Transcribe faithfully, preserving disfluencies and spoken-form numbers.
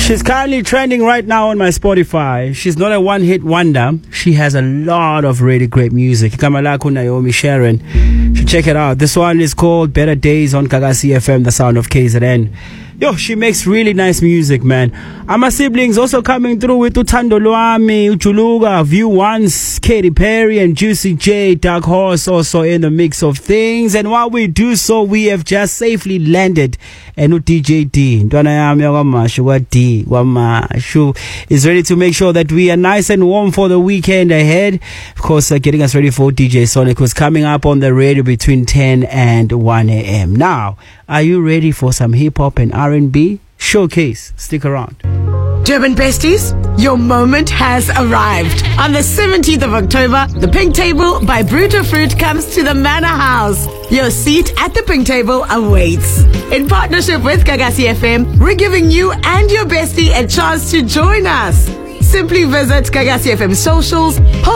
She's currently trending right now on my Spotify. She's not a one-hit wonder. She has a lot of really great music. Kamalako Naomi Sharon. You should check it out. This one is called Better Days on Kagasi F M, the sound of K Z N. Yo, she makes really nice music, man. And my siblings also coming through with Utando Luami, Uchuluga, View Once, Katy Perry, and Juicy J, Dark Horse also in the mix of things. And while we do so, we have just safely landed. And D J D, D is ready to make sure that we are nice and warm for the weekend ahead. Of course, uh, getting us ready for D J Sonic, who's coming up on the radio between ten and one a.m. Now, are you ready for some hip-hop and R and B? Showcase. Stick around. Durban Besties, your moment has arrived. On the seventeenth of October, the Pink Table by Bruto Fruit comes to the Manor House. Your seat at the Pink Table awaits. In partnership with Kagasi F M, we're giving you and your bestie a chance to join us. Simply visit Kagasi F M socials,